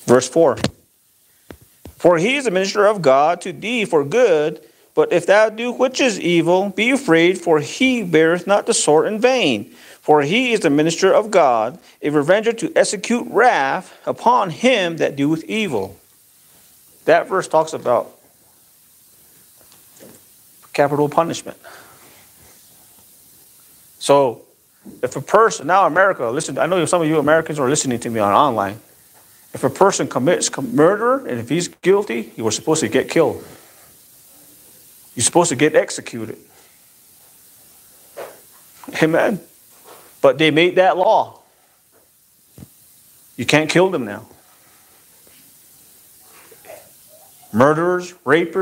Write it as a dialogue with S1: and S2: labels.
S1: Verse 4. For he is a minister of God to thee for good, but if thou do which is evil, be afraid, for he beareth not the sword in vain. For he is the minister of God, a revenger to execute wrath upon him that doeth evil. That verse talks about capital punishment. So, if a person, now America, listen, I know some of you Americans are listening to me online. If a person commits murder, and if he's guilty, you were supposed to get killed. You're supposed to get executed. Amen. But they made that law. You can't kill them now. Murderers, rapists,